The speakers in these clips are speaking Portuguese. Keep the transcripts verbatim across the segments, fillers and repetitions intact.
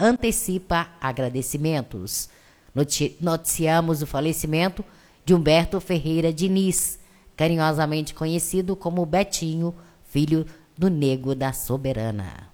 antecipa agradecimentos. Noti- noticiamos o falecimento de Humberto Ferreira Diniz, carinhosamente conhecido como Betinho, filho do Nego da Soberana.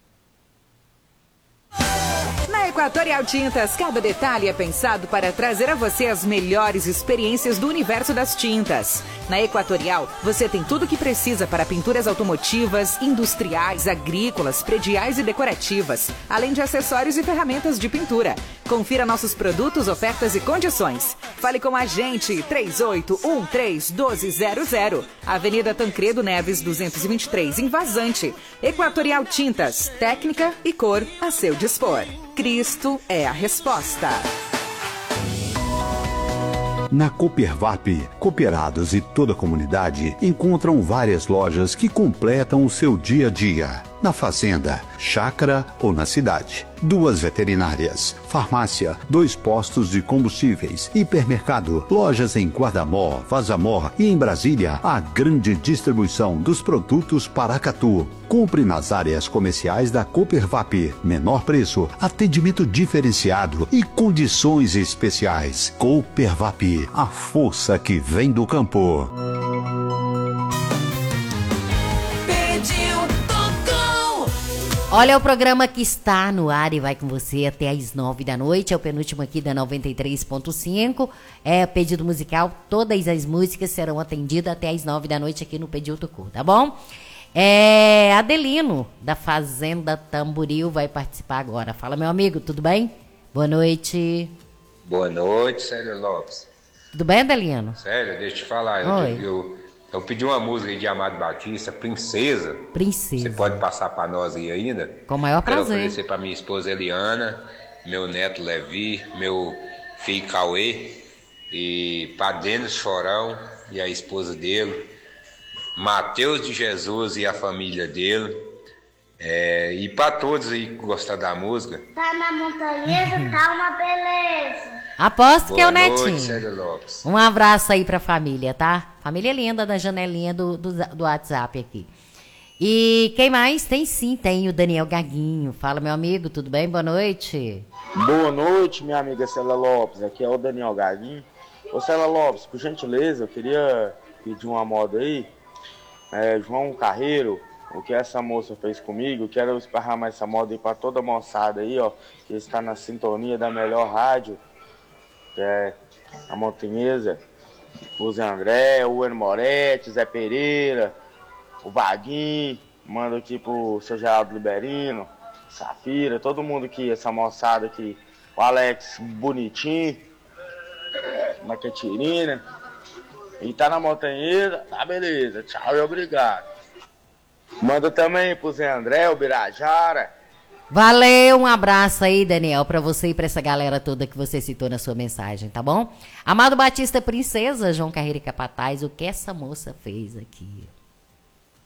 Na Equatorial Tintas, cada detalhe é pensado para trazer a você as melhores experiências do universo das tintas. Na Equatorial, você tem tudo o que precisa para pinturas automotivas, industriais, agrícolas, prediais e decorativas, além de acessórios e ferramentas de pintura. Confira nossos produtos, ofertas e condições. Fale com a gente, três oito um três, um dois zero zero, Avenida Tancredo Neves, duzentos e vinte e três, em Vazante. Equatorial Tintas, técnica e cor a seu dispor. Cristo é a resposta. Na Coopervap, cooperados e toda a comunidade encontram várias lojas que completam o seu dia a dia. Na fazenda, chácara ou na cidade. Duas veterinárias, farmácia, dois postos de combustíveis, hipermercado, lojas em Guardamó, Vazamó e em Brasília, a grande distribuição dos produtos Paracatu. Compre nas áreas comerciais da Coopervap. Menor preço, atendimento diferenciado e condições especiais. Coopervap, a força que vem do campo. Olha o programa que está no ar e vai com você até às nove da noite. É o penúltimo aqui da noventa e três ponto cinco. É pedido musical. Todas as músicas serão atendidas até às nove da noite aqui no Pediu Tocou, tá bom? É, Adelino, da Fazenda Tamboril, vai participar agora. Fala, meu amigo, tudo bem? Boa noite. Boa noite, Célia Lopes. Tudo bem, Adelino? Célia, deixa eu te falar. Eu, eu, eu pedi uma música de Amado Batista, Princesa. Princesa. Você pode passar para nós aí ainda? Com o maior prazer. Quero oferecer para minha esposa Eliana, meu neto Levi, meu filho Cauê, e para Denis Chorão e a esposa dele, Mateus de Jesus e a família dele, é, e para todos aí que gostam da música. Tá na montanhesa, tá uma beleza. Aposto Boa que é o noite, Netinho. Célia Lopes. Um abraço aí pra família, tá? Família linda da janelinha do, do, do WhatsApp aqui. E quem mais? Tem sim, tem o Daniel Gaguinho. Fala, meu amigo, tudo bem? Boa noite. Boa noite, minha amiga Célia Lopes. Aqui é o Daniel Gaguinho. Ô, Célia Lopes, por gentileza, eu queria pedir uma moda aí. É, João Carreiro, o que essa moça fez comigo, quero esparramar essa moda aí pra toda a moçada aí, ó, que está na sintonia da melhor rádio, que é a Montanhesa, o Zé André, o Eno Moretti, Zé Pereira, o Vaguinho, manda aqui pro seu Geraldo Liberino, Safira, todo mundo aqui, essa moçada aqui, o Alex Bonitinho, Maquetirina, e tá na Montanhesa, tá beleza, tchau e obrigado. Manda também pro Zé André, o Birajara. Valeu, um abraço aí, Daniel, pra você e pra essa galera toda que você citou na sua mensagem, tá bom? Amado Batista Princesa, João Carreiro e Capataz, o que essa moça fez aqui?